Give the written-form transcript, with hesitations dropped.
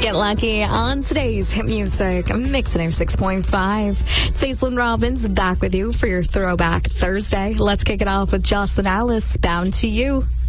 Get lucky on today's hit music, Mix 6.5. It's Aislinn Robbins back with you for your Throwback Thursday. Let's kick it off with Jocelyn Alice, Bound to You.